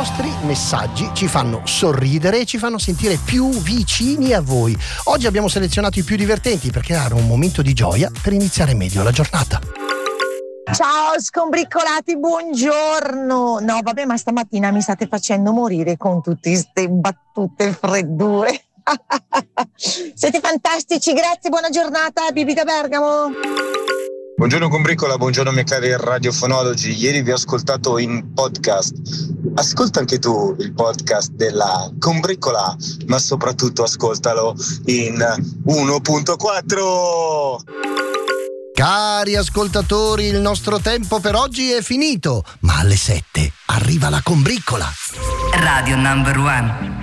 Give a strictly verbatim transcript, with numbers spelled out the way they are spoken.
vostri messaggi ci fanno sorridere e ci fanno sentire più vicini a voi. Oggi abbiamo selezionato i più divertenti per creare un momento di gioia per iniziare meglio la giornata. Ciao scombriccolati, buongiorno. No vabbè, ma stamattina mi state facendo morire con tutte queste battute freddure. Siete fantastici, grazie, buona giornata, Bibi da Bergamo. Buongiorno combriccola, buongiorno miei cari radiofonologi. Ieri vi ho ascoltato in podcast. Ascolta anche tu il podcast della combriccola, ma soprattutto ascoltalo in uno punto quattro. Cari ascoltatori, il nostro tempo per oggi è finito, ma alle sette arriva la combriccola. Radio Number One.